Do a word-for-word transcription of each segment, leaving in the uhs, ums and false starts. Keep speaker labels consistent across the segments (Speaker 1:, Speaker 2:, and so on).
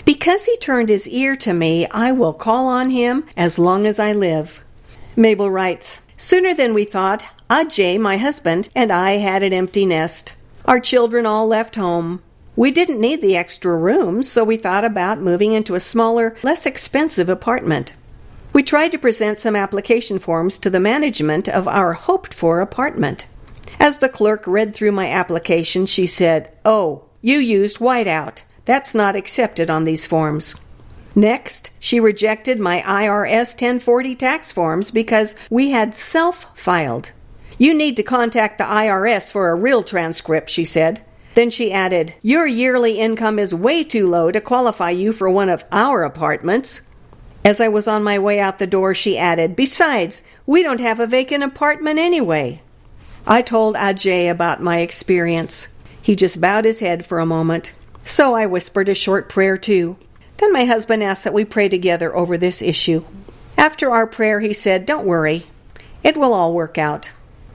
Speaker 1: Because he turned his ear to me, I will call on him as long as I live. Mabel writes, sooner than we thought, Ajay, my husband, and I had an empty nest. Our children all left home. We didn't need the extra rooms, so we thought about moving into a smaller, less expensive apartment. We tried to present some application forms to the management of our hoped-for apartment. As the clerk read through my application, she said, "Oh, you used whiteout. That's not accepted on these forms." Next, she rejected my I R S ten forty tax forms because we had self-filed. "You need to contact the I R S for a real transcript," she said. Then she added, "Your yearly income is way too low to qualify you for one of our apartments." As I was on my way out the door, she added, "Besides, we don't have a vacant apartment anyway." I told Ajay about my experience. He just bowed his head for a moment. So I whispered a short prayer too. Then my husband asked that we pray together over this issue. After our prayer, he said, "Don't worry. It will all work out."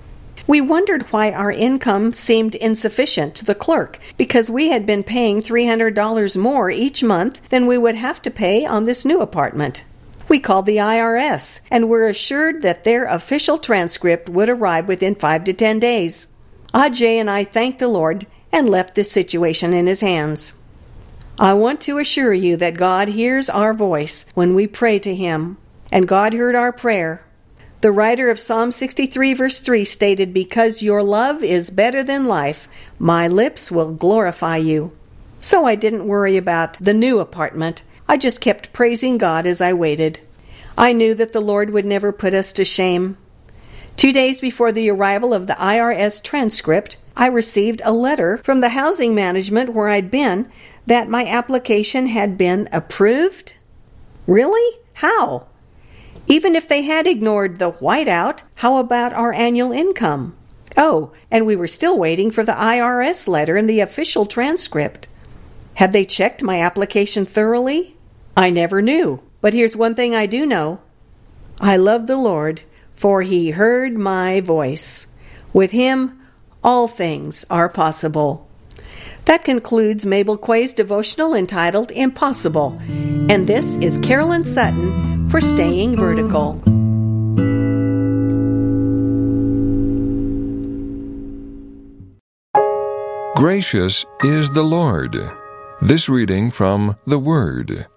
Speaker 1: We wondered why our income seemed insufficient to the clerk, because we had been paying three hundred dollars more each month than we would have to pay on this new apartment. We called the I R S and were assured that their official transcript would arrive within five to ten days. Ajay and I thanked the Lord and left this situation in his hands. I want to assure you that God hears our voice when we pray to Him, and God heard our prayer. The writer of Psalm sixty-three verse three stated, "Because your love is better than life, my lips will glorify you." So I didn't worry about the new apartment. I just kept praising God as I waited. I knew that the Lord would never put us to shame. Two days before the arrival of the I R S transcript, I received a letter from the housing management where I'd been that my application had been approved. Really? How? Even if they had ignored the whiteout, how about our annual income? Oh, and we were still waiting for the I R S letter and the official transcript. Had they checked my application thoroughly? I never knew. But here's one thing I do know. I love the Lord, for He heard my voice. With Him, all things are possible. That concludes Mabel Quay's devotional entitled Impossible. And this is Carolyn Sutton for Staying Vertical.
Speaker 2: Gracious is the Lord. This reading from the Word.